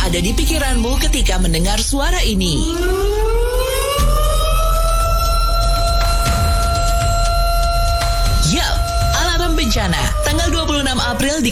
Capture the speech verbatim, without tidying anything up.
ada di pikiranmu ketika mendengar suara ini? Yap, alarm bencana. Tanggal dua puluh enam April di